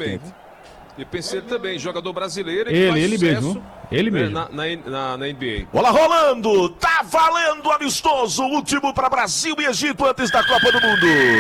também. Eu pensei também, jogador brasileiro. Ele mesmo. Ele mesmo. Na NBA. Bola rolando, tá valendo amistoso, último para Brasil e Egito antes da Copa do Mundo.